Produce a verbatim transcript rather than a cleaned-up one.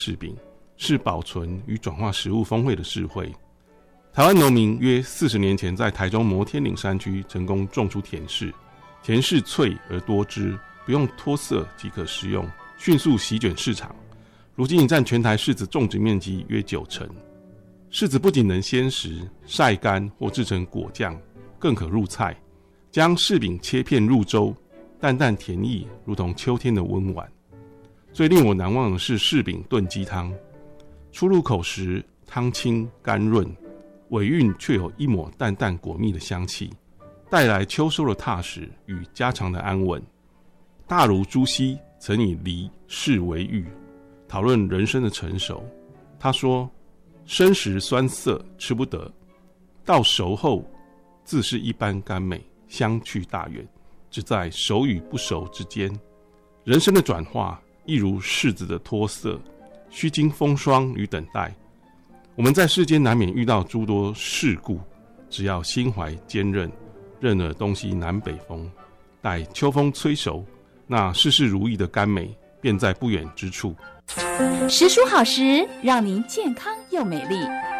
柿饼，是保存与转化食物风味的智慧。台湾农民约四十年前在台中摩天岭山区成功种出甜柿，甜柿脆而多汁，不用脱色即可食用，迅速席卷市场。如今已占全台柿子种植面积约九成。柿子不仅能鲜食、晒干或制成果酱，更可入菜。将柿饼切片入粥，淡淡甜意，如同秋天的温婉。最令我难忘的是柿饼炖鸡汤，初入口时汤清甘润，尾韵却有一抹淡淡果蜜的香气，带来秋收的踏实与家常的安稳。大儒朱熹曾以梨柿为喻，讨论人生的成熟。他说：生时酸涩吃不得，到熟后自是一般甘美，相去大远，只在熟与不熟之间。人生的转化亦如柿子的脱色，需经风霜与等待。我们在世间难免遇到诸多事故，只要心怀坚韧，任了东西南北风，待秋风催熟，那事事如意的甘美便在不远之处。 时蔬好食，让您健康又美丽。